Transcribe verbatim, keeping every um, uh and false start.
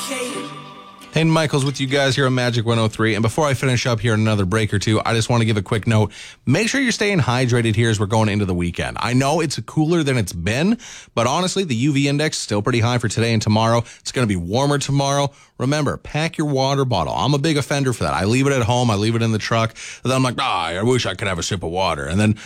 Hayden Michaels with you guys here on Magic one oh three. And before I finish up here in another break or two, I just want to give a quick note. Make sure you're staying hydrated here as we're going into the weekend. I know it's cooler than it's been, but honestly, the U V index is still pretty high for today and tomorrow. It's going to be warmer tomorrow. Remember, pack your water bottle. I'm a big offender for that. I leave it at home. I leave it in the truck. And then I'm like, ah, I wish I could have a sip of water. And then